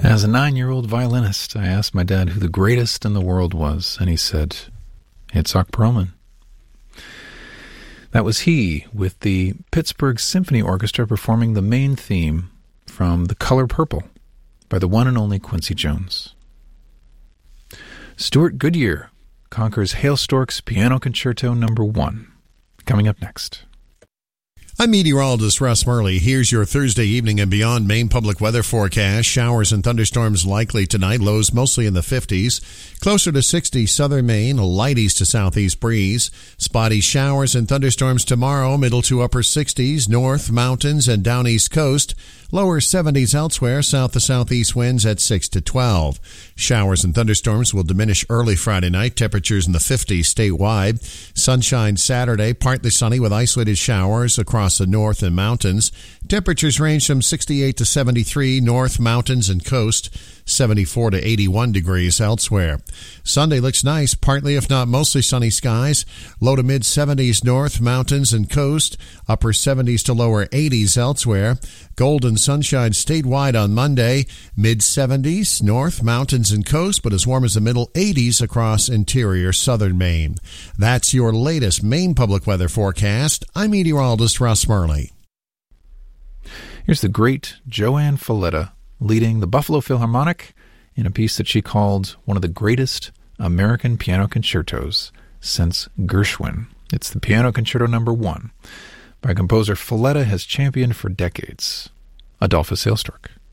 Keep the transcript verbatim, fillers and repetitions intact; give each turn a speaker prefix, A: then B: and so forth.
A: As a nine-year-old violinist, I asked my dad who the greatest in the world was, and he said, Itzhak Perlman. That was he, with the Pittsburgh Symphony Orchestra performing the main theme from The Color Purple by the one and only Quincy Jones. Stuart Goodyear conquers Hailstork's Piano Concerto Number One. Coming up next.
B: I'm meteorologist Russ Murley. Here's your Thursday evening and beyond Maine public weather forecast. Showers and thunderstorms likely tonight. Lows mostly in the fifties. Closer to sixty southern Maine. A light east to southeast breeze. Spotty showers and thunderstorms tomorrow. Middle to upper sixties. North, mountains, and down east coast. Lower seventies elsewhere. South to southeast winds at six to twelve. Showers and thunderstorms will diminish early Friday night. Temperatures in the fifties statewide. Sunshine Saturday. Partly sunny with isolated showers across the north and mountains. Temperatures range from sixty-eight to seventy-three north, mountains, and coast. seventy-four to eighty-one degrees elsewhere. Sunday looks nice, partly if not mostly sunny skies. Low to mid seventies north, mountains, and coast. Upper seventies to lower eighties elsewhere. Golden sunshine statewide on Monday. Mid seventies north, mountains, and coast, but as warm as the middle eighties across interior southern Maine. That's your latest Maine public weather forecast. I'm meteorologist Russ Murley.
A: Here's the great Joanne Falletta leading the Buffalo Philharmonic in a piece that she called one of the greatest American piano concertos since Gershwin. It's the Piano Concerto Number One by composer Falletta has championed for decades, Adolphus Hailstork.